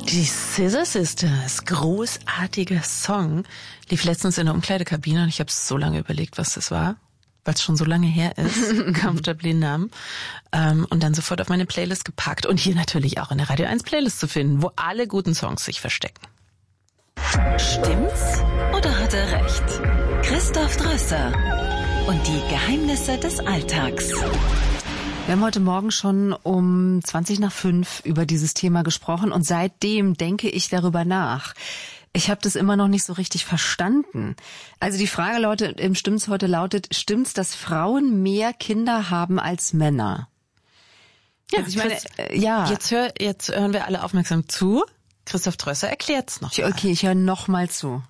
Die Scissor Sisters, großartiger Song, lief letztens in der Umkleidekabine und ich habe so lange überlegt, was das war, weil es schon so lange her ist, Comfortably Numb, und dann sofort auf meine Playlist gepackt und hier natürlich auch in der Radio 1 Playlist zu finden, wo alle guten Songs sich verstecken. Stimmt's oder hat er recht? Christoph Drösser und die Geheimnisse des Alltags. Wir haben heute Morgen schon um 5:20 über dieses Thema gesprochen und seitdem denke ich darüber nach. Ich habe das immer noch nicht so richtig verstanden. Also die Frage im Stimmt's heute lautet, stimmt's, dass Frauen mehr Kinder haben als Männer? Ja, also ich meine, ja. Jetzt hören wir alle aufmerksam zu. Christoph Drösser erklärt's noch mal. Okay, ich höre noch mal zu.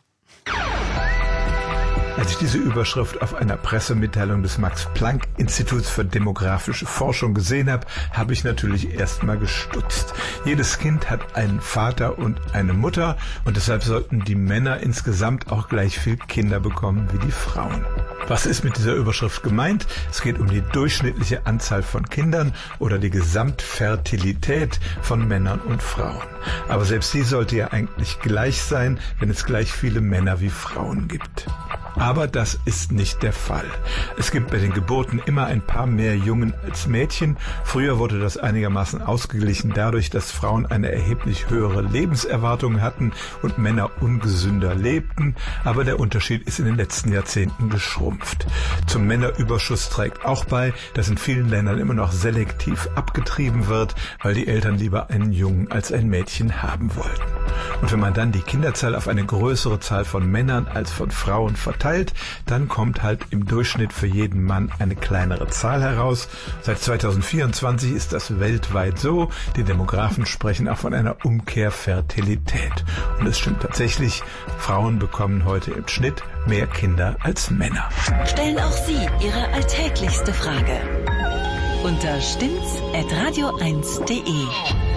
Als ich diese Überschrift auf einer Pressemitteilung des Max-Planck-Instituts für demografische Forschung gesehen habe, habe ich natürlich erstmal gestutzt. Jedes Kind hat einen Vater und eine Mutter und deshalb sollten die Männer insgesamt auch gleich viel Kinder bekommen wie die Frauen. Was ist mit dieser Überschrift gemeint? Es geht um die durchschnittliche Anzahl von Kindern oder die Gesamtfertilität von Männern und Frauen. Aber selbst die sollte ja eigentlich gleich sein, wenn es gleich viele Männer wie Frauen gibt. Aber das ist nicht der Fall. Es gibt bei den Geburten immer ein paar mehr Jungen als Mädchen. Früher wurde das einigermaßen ausgeglichen dadurch, dass Frauen eine erheblich höhere Lebenserwartung hatten und Männer ungesünder lebten. Aber der Unterschied ist in den letzten Jahrzehnten geschrumpft. Zum Männerüberschuss trägt auch bei, dass in vielen Ländern immer noch selektiv abgetrieben wird, weil die Eltern lieber einen Jungen als ein Mädchen haben wollten. Und wenn man dann die Kinderzahl auf eine größere Zahl von Männern als von Frauen verteilt, dann kommt halt im Durchschnitt für jeden Mann eine kleinere Zahl heraus. Seit 2024 ist das weltweit so. Die Demografen sprechen auch von einer Umkehrfertilität. Und es stimmt tatsächlich, Frauen bekommen heute im Schnitt mehr Kinder als Männer. Stellen auch Sie Ihre alltäglichste Frage unter stimmt's@radio1.de.